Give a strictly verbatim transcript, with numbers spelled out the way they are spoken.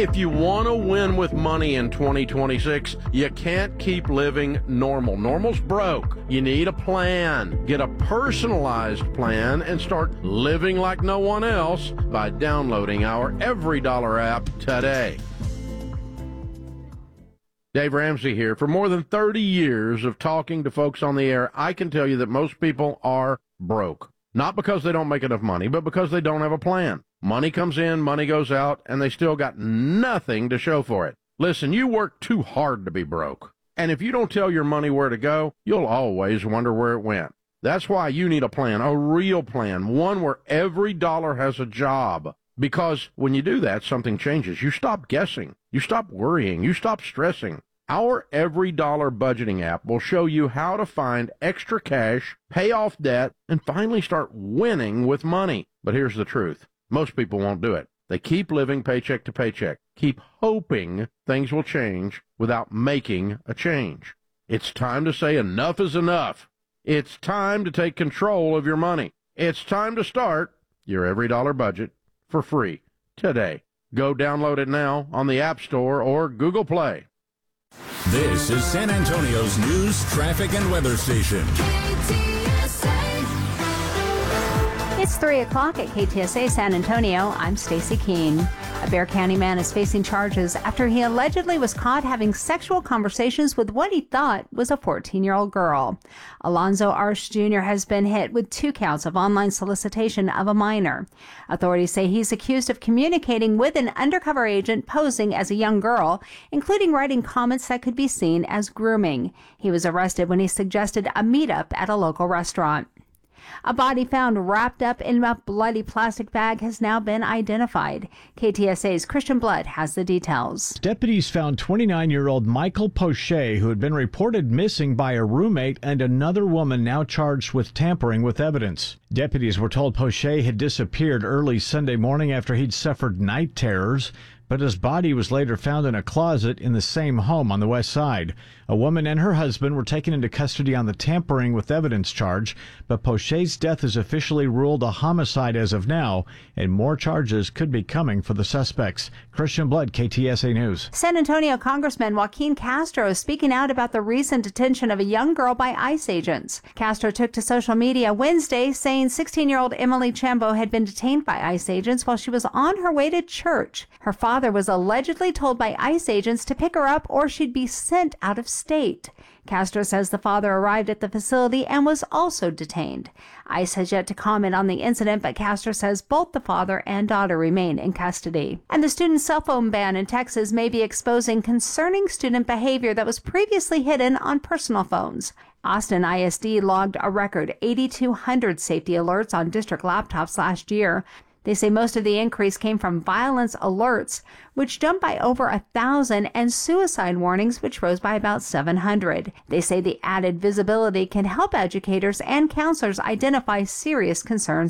If you want to win with money in twenty twenty-six, you can't keep living normal. Normal's broke. You need a plan. Get a personalized plan and start living like no one else by downloading our Every Dollar app today. Dave Ramsey here. For more than thirty years of talking to folks on the air, I can tell you that most people are broke. Not because they don't make enough money, but because they don't have a plan. Money comes in, money goes out, and they still got nothing to show for it. Listen, you work too hard to be broke. And if you don't tell your money where to go, you'll always wonder where it went. That's why you need a plan, a real plan, one where every dollar has a job. Because when you do that, something changes. You stop guessing. You stop worrying. You stop stressing. Our Every Dollar budgeting app will show you how to find extra cash, pay off debt, and finally start winning with money. But here's the truth. Most people won't do it. They keep living paycheck to paycheck, keep hoping things will change without making a change. It's time to say enough is enough. It's time to take control of your money. It's time to start your Every Dollar budget for free today. Go download it now on the App Store or Google Play. This is San Antonio's news, traffic, and weather station. It's three o'clock at K T S A San Antonio. I'm Stacy Keene. A Bexar County man is facing charges after he allegedly was caught having sexual conversations with what he thought was a fourteen-year-old girl. Alonzo Arsh Junior has been hit with two counts of online solicitation of a minor. Authorities say he's accused of communicating with an undercover agent posing as a young girl, including writing comments that could be seen as grooming. He was arrested when he suggested a meetup at a local restaurant. A body found wrapped up in a bloody plastic bag has now been identified. K T S A's Christian Blood has the details. Deputies found twenty-nine-year-old Michael Poche, who had been reported missing by a roommate and another woman now charged with tampering with evidence. Deputies were told Poche had disappeared early Sunday morning after he'd suffered night terrors, but his body was later found in a closet in the same home on the west side. A woman and her husband were taken into custody on the tampering with evidence charge, but Poche's death is officially ruled a homicide as of now, and more charges could be coming for the suspects. Christian Blood, K T S A News. San Antonio Congressman Joaquin Castro is speaking out about the recent detention of a young girl by ICE agents. Castro took to social media Wednesday saying sixteen-year-old Emily Chambo had been detained by ICE agents while she was on her way to church. Her father was allegedly told by ICE agents to pick her up or she'd be sent out of state. Castro says the father arrived at the facility and was also detained. ICE has yet to comment on the incident, but Castro says both the father and daughter remain in custody. And the student cell phone ban in Texas may be exposing concerning student behavior that was previously hidden on personal phones. Austin I S D logged a record eight thousand two hundred safety alerts on district laptops last year. They say most of the increase came from violence alerts, which jumped by over a thousand, and suicide warnings, which rose by about seven hundred. They say the added visibility can help educators and counselors identify serious concerns